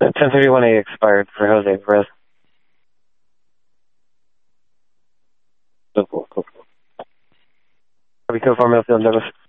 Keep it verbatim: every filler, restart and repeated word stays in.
ten thirty-one A expired for Jose Perez. Go for, go for. Copy code four, Millfield, Douglas.